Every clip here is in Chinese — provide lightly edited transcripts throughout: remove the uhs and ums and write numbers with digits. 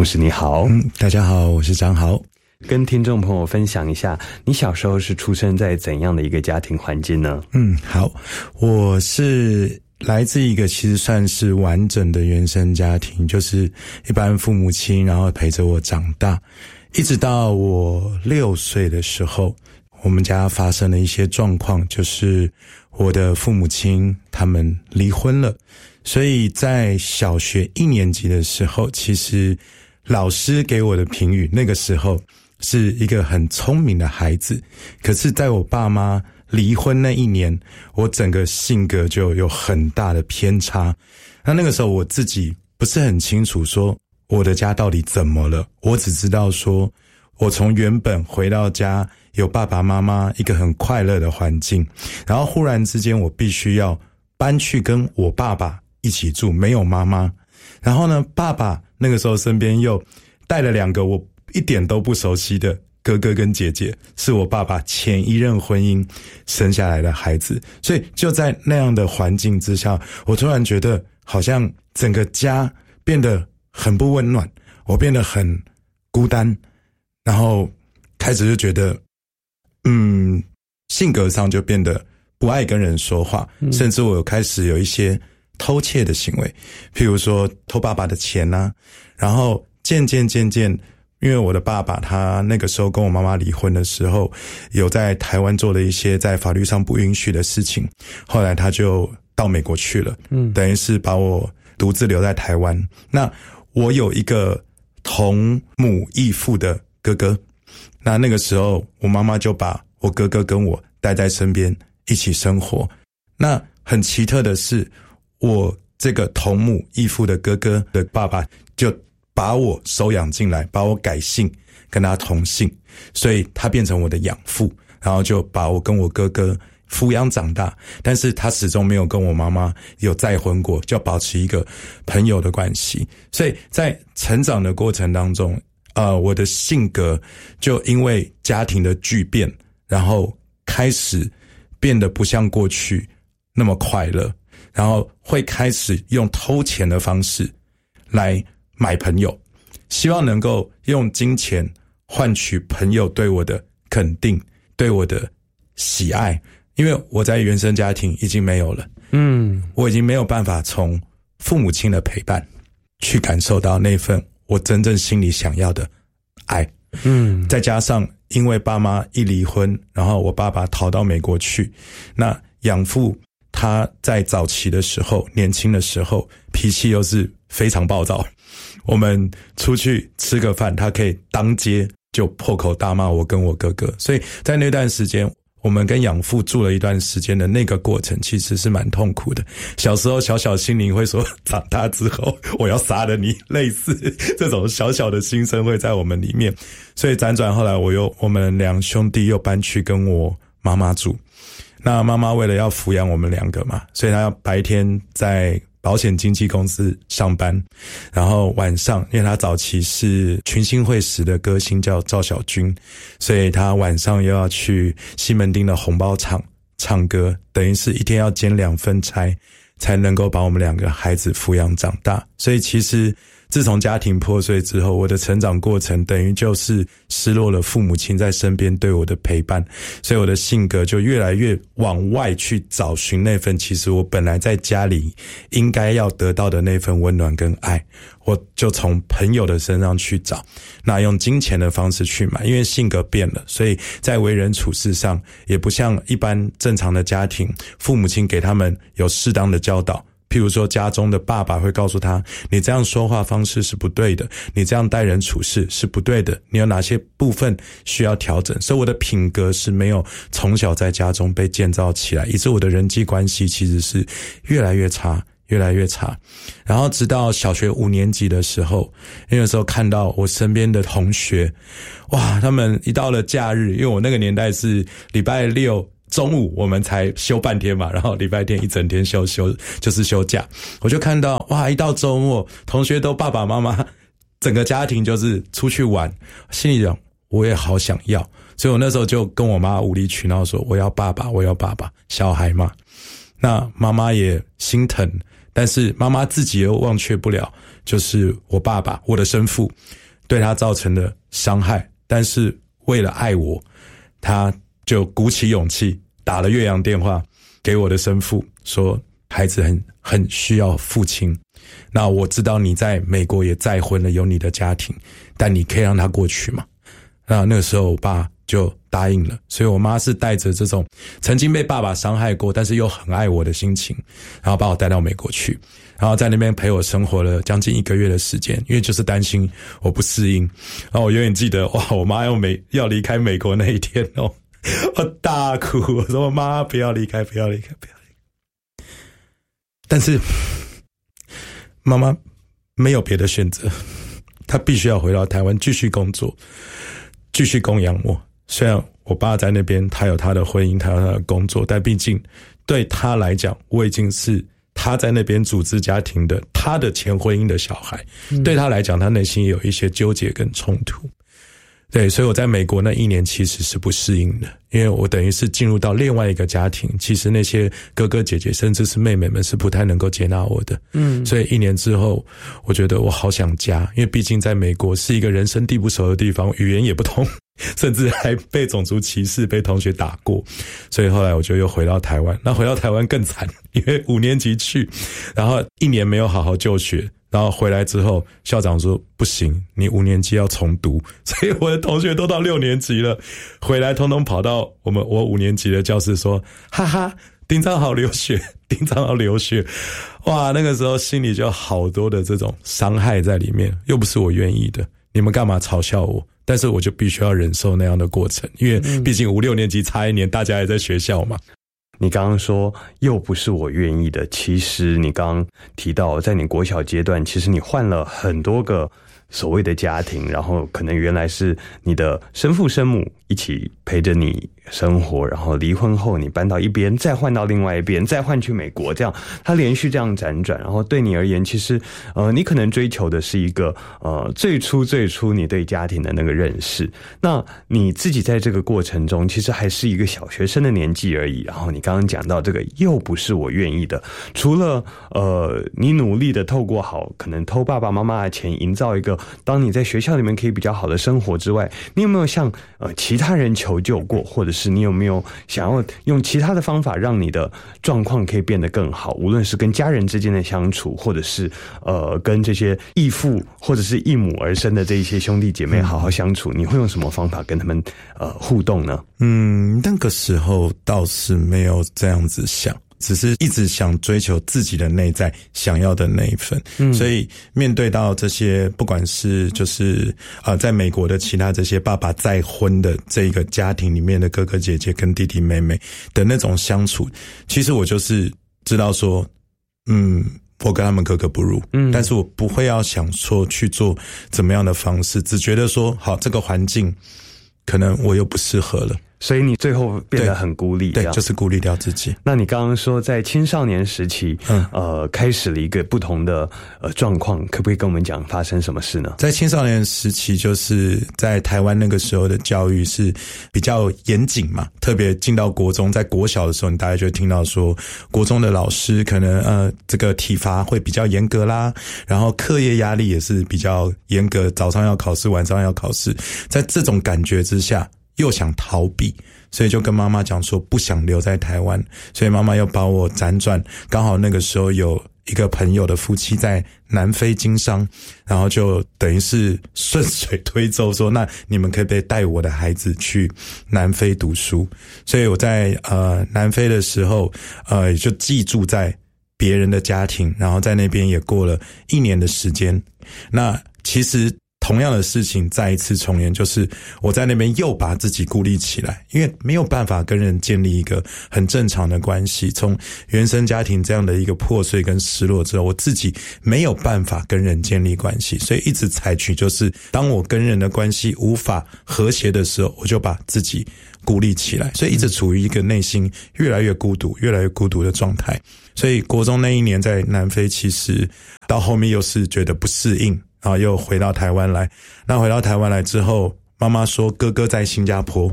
牧师你好。 大家好，我是张豪。 跟听众朋友分享一下，你小时候是出生在怎样的一个家庭环境呢？ 好，我是来自一个其实算是完整的原生家庭，就是一般父母亲然后陪着我长大，一直到我6岁的时候，我们家发生了一些状况，就是我的父母亲他们离婚了，所以在小学1年级的时候，其实老师给我的评语，那个时候是一个很聪明的孩子，可是在我爸妈离婚那一年，我整个性格就有很大的偏差。那个时候我自己不是很清楚说我的家到底怎么了，我只知道说我从原本回到家有爸爸妈妈一个很快乐的环境，然后忽然之间我必须要搬去跟我爸爸一起住，没有妈妈。然后呢，爸爸那个时候身边又带了2个我一点都不熟悉的哥哥跟姐姐，是我爸爸前一任婚姻生下来的孩子。所以就在那样的环境之下，我突然觉得好像整个家变得很不温暖，我变得很孤单，然后开始就觉得性格上就变得不爱跟人说话，甚至我开始有一些偷窃的行为，譬如说偷爸爸的钱啊，然后渐渐因为我的爸爸他那个时候跟我妈妈离婚的时候，有在台湾做了一些在法律上不允许的事情，后来他就到美国去了，等于是把我独自留在台湾。那我有一个同母异父的哥哥，那个时候我妈妈就把我哥哥跟我带在身边一起生活。那很奇特的是，我这个同母异父的哥哥的爸爸就把我收养进来，把我改姓跟他同姓，所以他变成我的养父，然后就把我跟我哥哥抚养长大。但是他始终没有跟我妈妈有再婚过，就保持一个朋友的关系。所以在成长的过程当中，我的性格就因为家庭的巨变，然后开始变得不像过去那么快乐，然后会开始用偷钱的方式来买朋友，希望能够用金钱换取朋友对我的肯定，对我的喜爱。因为我在原生家庭已经没有了，我已经没有办法从父母亲的陪伴去感受到那份我真正心里想要的爱。再加上因为爸妈一离婚，然后我爸爸逃到美国去，那养父他在早期的时候，年轻的时候脾气又是非常暴躁，我们出去吃个饭，他可以当街就破口大骂我跟我哥哥。所以在那段时间，我们跟养父住了一段时间的那个过程其实是蛮痛苦的。小时候小心灵会说，长大之后我要杀了你，类似这种小小的心声会在我们里面。所以辗转后来我们2兄弟又搬去跟我妈妈住。那妈妈为了要抚养我们2个嘛，所以她要白天在保险经纪公司上班，然后晚上因为她早期是群星会时的歌星叫赵小军，所以她晚上又要去西门町的红包厂唱歌，等于是一天要兼2份差，才能够把我们2个孩子抚养长大。所以其实自从家庭破碎之后，我的成长过程等于就是失落了父母亲在身边对我的陪伴，所以我的性格就越来越往外去找寻那份其实我本来在家里应该要得到的那份温暖跟爱，我就从朋友的身上去找，那用金钱的方式去买。因为性格变了，所以在为人处事上也不像一般正常的家庭，父母亲给他们有适当的教导。譬如说家中的爸爸会告诉他，你这样说话方式是不对的，你这样待人处事是不对的，你有哪些部分需要调整。所以我的品格是没有从小在家中被建造起来，以致我的人际关系其实是越来越差。然后直到小学5年级的时候，因为有时候看到我身边的同学，哇，他们一到了假日，因为我那个年代是礼拜6中午我们才休半天嘛，然后礼拜天一整天休就是休假，我就看到哇，一到周末同学都爸爸妈妈整个家庭就是出去玩，心里想我也好想要，所以我那时候就跟我妈无理取闹说我要爸爸，小孩嘛。那妈妈也心疼但是妈妈自己又忘却不了，就是我爸爸，我的生父对他造成的伤害，但是为了爱我，他就鼓起勇气打了越洋电话给我的生父，说孩子很需要父亲，那我知道你在美国也再婚了，有你的家庭，但你可以让他过去吗？那个时候我爸就答应了，所以我妈是带着这种曾经被爸爸伤害过，但是又很爱我的心情，然后把我带到美国去，然后在那边陪我生活了将近1个月的时间，因为就是担心我不适应。然后我永远记得，哇，我妈要离开美国那一天哦，我大哭，我说妈不要离开，不要离开，不要离开。但是妈妈没有别的选择，她必须要回到台湾继续工作，继续供养我。虽然我爸在那边，他有他的婚姻，他有他的工作，但毕竟对他来讲，我已经是他在那边组织家庭的他的前婚姻的小孩，对他来讲，他内心也有一些纠结跟冲突。对，所以我在美国那1年其实是不适应的，因为我等于是进入到另外一个家庭，其实那些哥哥姐姐甚至是妹妹们是不太能够接纳我的。所以1年之后，我觉得我好想家，因为毕竟在美国是一个人生地不熟的地方，语言也不通，甚至还被种族歧视，被同学打过。所以后来我就又回到台湾，那回到台湾更惨，因为5年级去，然后1年没有好好就学，然后回来之后，校长说不行，你5年级要重读，所以我的同学都到6年级了，回来通通跑到我5年级的教室说，哈哈，丁章豪留学，丁章豪留学，哇，那个时候心里就好多的这种伤害在里面，又不是我愿意的，你们干嘛嘲笑我？但是我就必须要忍受那样的过程，因为毕竟5、6年级差1年，大家也在学校嘛。 你刚刚说又不是我愿意的，其实你刚刚提到在你国小阶段，其实你换了很多个所谓的家庭，然后可能原来是你的生父生母一起陪着你生活，然后离婚后你搬到一边，再换到另外一边，再换去美国，这样他连续这样辗转，然后对你而言，其实你可能追求的是一个最初你对家庭的那个认识，那你自己在这个过程中其实还是一个小学生的年纪而已，然后你刚刚讲到这个又不是我愿意的，除了你努力的透过可能偷爸爸妈妈的钱营造一个当你在学校里面可以比较好的生活之外，你有没有向其他人求救过，或者是你有没有想要用其他的方法让你的状况可以变得更好，无论是跟家人之间的相处，或者是跟这些异父或者是异母而生的这一些兄弟姐妹好好相处，你会用什么方法跟他们互动呢？ 那个时候倒是没有这样子想，只是一直想追求自己的内在想要的那一份。所以面对到这些不管是就是在美国的其他这些爸爸再婚的这个家庭里面的哥哥姐姐跟弟弟妹妹的那种相处，其实我就是知道说我跟他们格格不入，但是我不会要想说去做怎么样的方式，只觉得说好，这个环境可能我又不适合了，所以你最后变得很孤立， 对，就是孤立掉自己。 那你刚刚说在青少年时期，开始了一个不同的状况，可不可以跟我们讲发生什么事呢？ 在青少年时期，就是在台湾那个时候的教育是比较严谨嘛，特别进到国中，在国小的时候，你大概就会听到说，国中的老师可能这个体罚会比较严格啦，然后课业压力也是比较严格，早上要考试，晚上要考试，在这种感觉之下，又想逃避，所以就跟妈妈讲说不想留在台湾，所以妈妈又把我辗转，刚好那个时候有一个朋友的夫妻在南非经商，然后就等于是顺水推舟说，那你们可不可以带我的孩子去南非读书？所以我在南非的时候也就寄住在别人的家庭，然后在那边也过了1年的时间。那其实同样的事情再一次重演，就是我在那边又把自己孤立起来，因为没有办法跟人建立一个很正常的关系，从原生家庭这样的一个破碎跟失落之后，我自己没有办法跟人建立关系，所以一直采取就是当我跟人的关系无法和谐的时候，我就把自己孤立起来，所以一直处于一个内心越来越孤独的状态。所以国中那1年在南非，其实到后面又是觉得不适应，然后又回到台湾来。那回到台湾来之后，妈妈说哥哥在新加坡，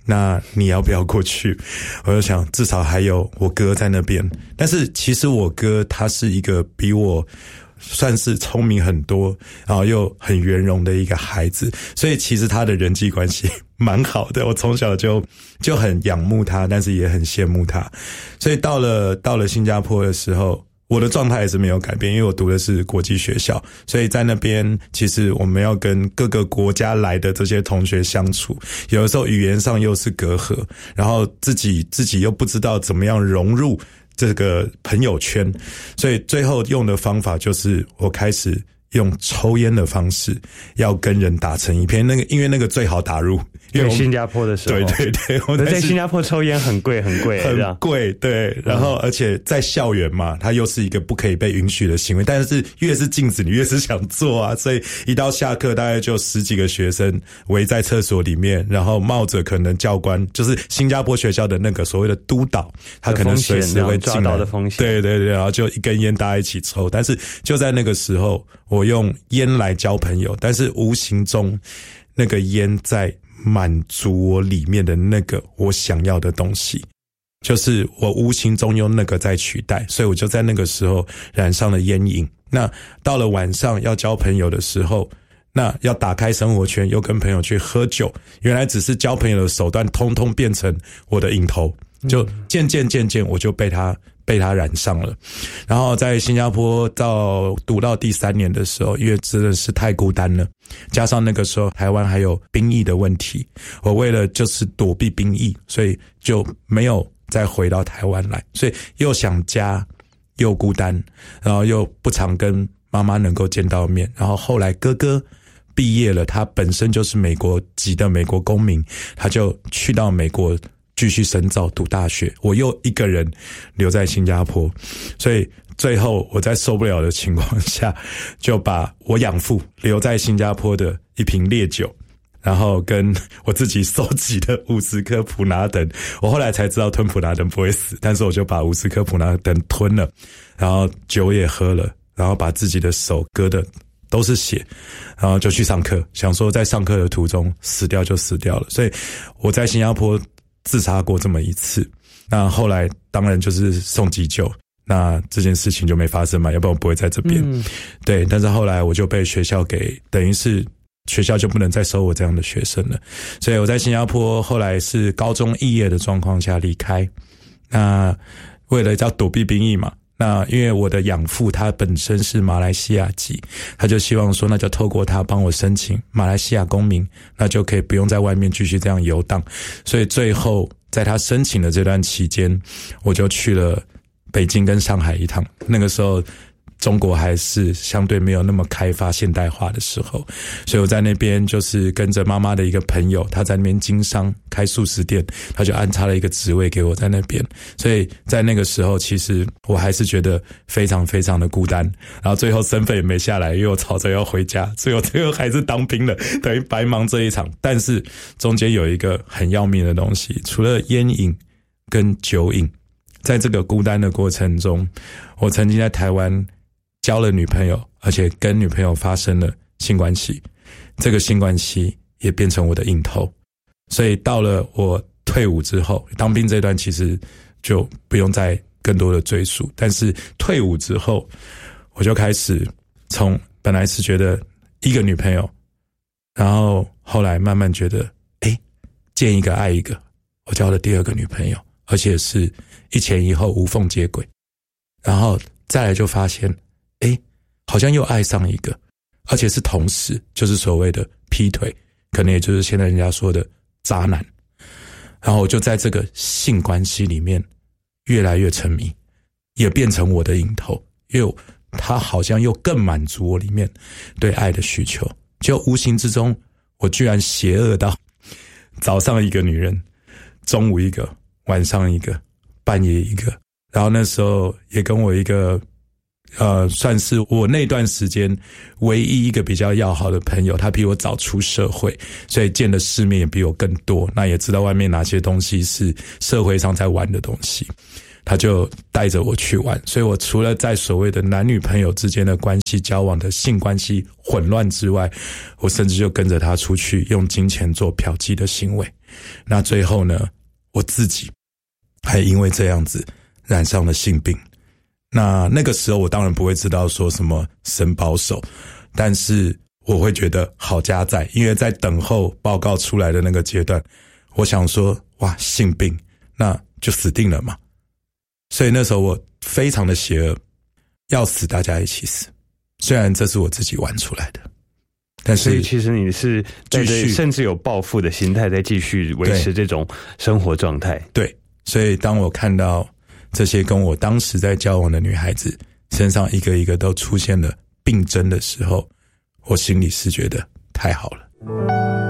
那你要不要过去？我就想至少还有我哥在那边，但是其实我哥他是一个比我算是聪明很多，然后又很圆融的一个孩子，所以其实他的人际关系蛮好的。我从小就很仰慕他，但是也很羡慕他。所以到了新加坡的时候，我的状态也是没有改变，因为我读的是国际学校，所以在那边其实我们要跟各个国家来的这些同学相处，有的时候语言上又是隔阂，然后自己又不知道怎么样融入这个朋友圈，所以最后用的方法就是我开始用抽烟的方式要跟人打成一片，因为那个最好打入。因为新加坡的时候， 对，我在新加坡抽烟很贵，很贵，对。然后而且在校园嘛，它又是一个不可以被允许的行为，但是越是禁止，你越是想做啊。所以一到下课，大概就10几个学生围在厕所里面，然后冒着可能教官就是新加坡学校的那个所谓的督导，他可能随时会进来的风险， 对，然后就一根烟大家一起抽。但是就在那个时候，我用烟来交朋友，但是无形中那个烟在满足我里面的那个我想要的东西，就是我无形中用那个在取代，所以我就在那个时候染上了烟瘾。那到了晚上要交朋友的时候，那要打开生活圈，又跟朋友去喝酒，原来只是交朋友的手段，通通变成我的瘾头，就渐渐我就被他染上了。然后在新加坡读到第3年的时候，因为真的是太孤单了，加上那个时候台湾还有兵役的问题，我为了就是躲避兵役，所以就没有再回到台湾来，所以又想家又孤单，然后又不常跟妈妈能够见到面。然后后来哥哥毕业了，他本身就是美国籍的美国公民，他就去到美国继续深造读大学，我又一个人留在新加坡，所以最后我在受不了的情况下，就把我养父留在新加坡的一瓶烈酒，然后跟我自己收集的50颗普拿等，我后来才知道吞普拿等不会死，但是我就把50颗普拿等吞了，然后酒也喝了，然后把自己的手割的都是血，然后就去上课，想说在上课的途中死掉就死掉了。所以我在新加坡自杀过这么一次，那后来当然就是送急救，那这件事情就没发生嘛，要不然我不会在这边。对，但是后来我就被学校给，等于是学校就不能再收我这样的学生了，所以我在新加坡后来是高中肄业的状况下离开。那为了要躲避兵役嘛，那因为我的养父他本身是马来西亚籍，他就希望说那就透过他帮我申请马来西亚公民，那就可以不用在外面继续这样游荡。所以最后在他申请的这段期间，我就去了北京跟上海一趟。那个时候中国还是相对没有那么开发现代化的时候，所以我在那边就是跟着妈妈的一个朋友，他在那边经商开素食店，他就安插了一个职位给我在那边。所以在那个时候其实我还是觉得非常非常的孤单，然后最后身份也没下来，因为我吵着要回家，所以我最后还是当兵了，等于白忙这一场。但是中间有一个很要命的东西，除了烟瘾跟酒瘾，在这个孤单的过程中，我曾经在台湾交了女朋友，而且跟女朋友发生了性关系，这个性关系也变成我的瘾头。所以到了我退伍之后，当兵这段其实就不用再更多的追溯，但是退伍之后我就开始从本来是觉得一个女朋友，然后后来慢慢觉得见一个爱一个，我交了第2个女朋友，而且是一前一后无缝接轨，然后再来就发现好像又爱上一个，而且是同时，就是所谓的劈腿，可能也就是现在人家说的渣男。然后我就在这个性关系里面越来越沉迷，也变成我的瘾头，因为他好像又更满足我里面对爱的需求。就无形之中，我居然邪恶到早上一个女人，中午一个，晚上一个，半夜一个。然后那时候也跟我一个算是我那段时间唯一一个比较要好的朋友，他比我早出社会，所以见的世面也比我更多，那也知道外面哪些东西是社会上在玩的东西，他就带着我去玩。所以我除了在所谓的男女朋友之间的关系交往的性关系混乱之外，我甚至就跟着他出去用金钱做嫖妓的行为。 那最后呢，我自己还因为这样子染上了性病。那个时候我当然不会知道说什么神保守，但是我会觉得好家在，因为在等候报告出来的那个阶段，我想说哇，性病那就死定了嘛。所以那时候我非常的邪恶，要死大家一起死，虽然这是我自己玩出来的，但是所以其实你是带着甚至有报复的心态在继续维持这种生活状态。 对，所以当我看到这些跟我当时在交往的女孩子身上一个一个都出现了病症的时候，我心里是觉得太好了。